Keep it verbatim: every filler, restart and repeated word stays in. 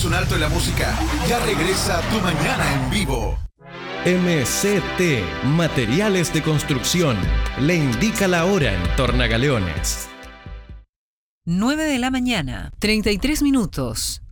Hagamos un alto en la música. Ya regresa Tu Mañana en Vivo. M C T, Materiales de Construcción, le indica la hora en Tornagaleones. nueve de la mañana, treinta y tres minutos.